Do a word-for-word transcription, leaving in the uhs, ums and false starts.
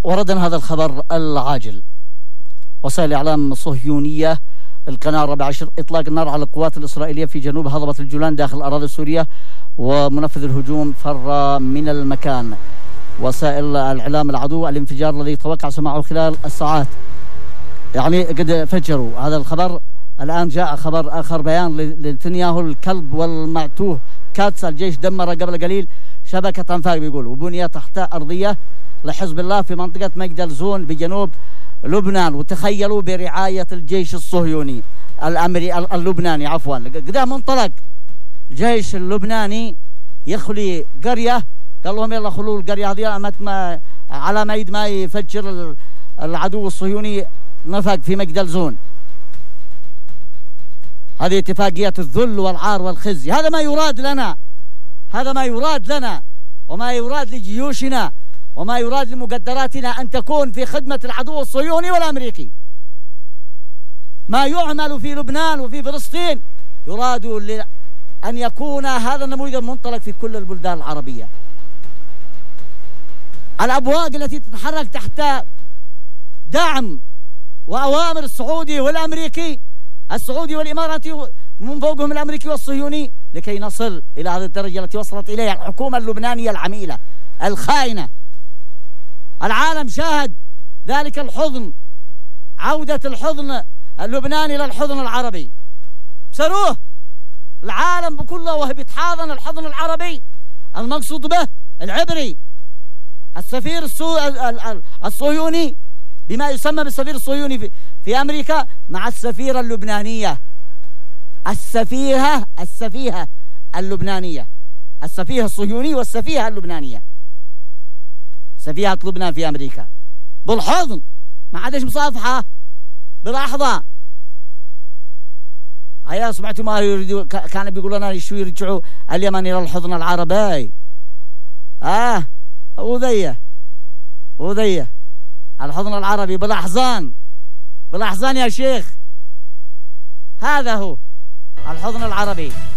وردنا هذا الخبر العاجل. وسائل الإعلام الصهيونية القناة الرابعة عشر: إطلاق النار على القوات الإسرائيلية في جنوب هضبة الجولان داخل الأراضي السورية، ومنفذ الهجوم فر من المكان. وسائل الإعلام العدو: الانفجار الذي توقع سماعه خلال الساعات، يعني قد فجروا. هذا الخبر. الآن جاء خبر آخر، بيان لنتنياهو: الكلب والمعتوه كاتس، الجيش دمر قبل قليل شبكة أنفاق بيقول، وبنية تحت أرضية لحزب الله في منطقة مجدل زون بجنوب لبنان، وتخيلوا برعاية الجيش الصهيوني الأمري اللبناني عفوا. قدام منطلق الجيش اللبناني يخلي قرية، قال لهم يلا خلوا القرية هذه ما على ما يد ما يفجر العدو الصهيوني نفق في مجدل زون. هذه اتفاقية الذل والعار والخزي. هذا ما يراد لنا، هذا ما يراد لنا وما يراد لجيوشنا وما يراد لمقدراتنا أن تكون في خدمة العدو الصهيوني والأمريكي. ما يعمل في لبنان وفي فلسطين يراد أن يكون هذا النموذج منطلق في كل البلدان العربية. الأبواق التي تتحرك تحت دعم وأوامر السعودي والأمريكي، السعودي والإماراتي من فوقهم الأمريكي والصهيوني، لكي نصل إلى هذه الدرجة التي وصلت إليها الحكومة اللبنانية العميلة الخائنة. العالم شاهد ذلك الحضن، عودة الحضن اللبناني للحضن العربي. بسروه العالم بكله وهو بيتحاضن الحضن العربي المقصود به العبري. السفير السو... الصهيوني بما يسمى بالسفير الصهيوني في... في أمريكا مع السفيرة اللبنانية، السفيهة السفيهة اللبنانية، السفيه الصهيوني والسفيهة اللبنانية، سفيهة لبنان في أمريكا بالحضن، ما عادش مصافحة بلحظة. هيا سمعتوا ما يريدوا، كانوا بيقولوا لنا شو يرجعوا اليمن إلى الحضن العربي. آه وذيه وذيه الحضن العربي بالأحزان، بالأحزان يا شيخ. هذا هو الحضن العربي.